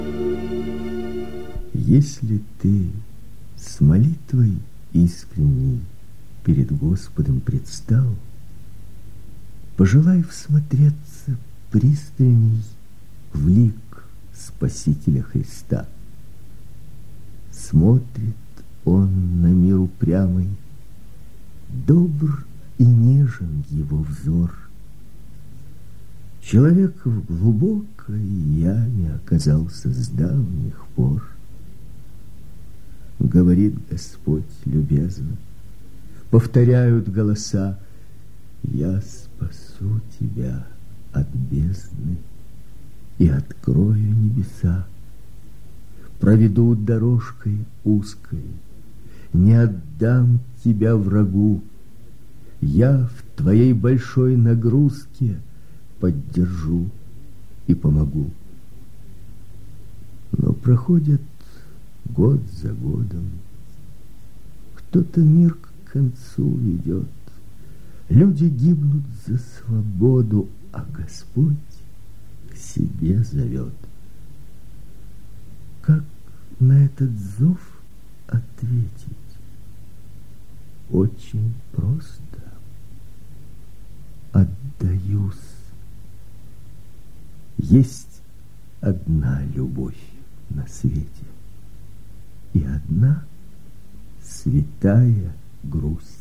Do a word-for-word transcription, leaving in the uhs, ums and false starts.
Если ты с молитвой искренней перед Господом предстал, пожелай всмотреться пристальней в лик Спасителя Христа. Смотрит Он на мир упрямый, добр и нежен его взор. Человек в глубокой яме оказался с давних пор. Говорит Господь любезно, повторяют голоса: я спасу тебя от бездны и открою небеса, проведу дорожкой узкой, не отдам тебя врагу, я в твоей большой нагрузке поддержу и помогу. Но проходят год за годом, кто-то мир к концу ведет, люди гибнут за свободу, а Господь к себе зовет. Как на этот зов ответить? Очень просто. Отдаюсь. Есть одна любовь на свете и одна святая грусть.